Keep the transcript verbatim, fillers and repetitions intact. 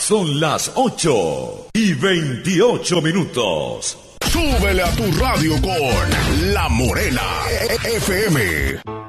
Son las ocho y veintiocho minutos. Súbele a tu radio con La Morena F M.